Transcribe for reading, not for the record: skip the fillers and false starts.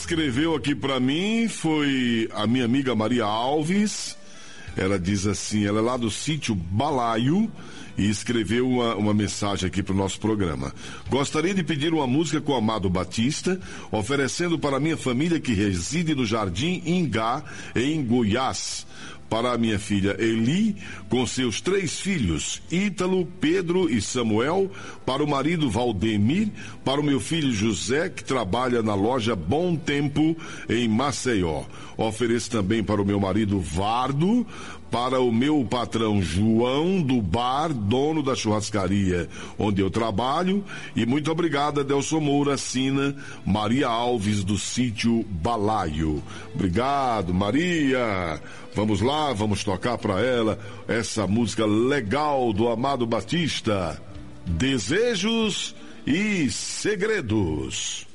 escreveu aqui para mim foi a minha amiga Maria Alves. Ela diz assim, ela é lá do sítio Balaio e escreveu uma mensagem aqui para o nosso programa. Gostaria de pedir uma música com o Amado Batista, oferecendo para a minha família que reside no Jardim Ingá, em Goiás. Para a minha filha Eli, com seus 3 filhos, Ítalo, Pedro e Samuel, para o marido Valdemir, para o meu filho José, que trabalha na loja Bom Tempo, em Maceió. Ofereço também para o meu marido Vardo, para o meu patrão João, do bar, dono da churrascaria onde eu trabalho, e muito obrigada, Delson Moura, assina Maria Alves, do sítio Balaio. Obrigado, Maria. Vamos lá, vamos tocar para ela essa música legal do Amado Batista, Desejos e Segredos.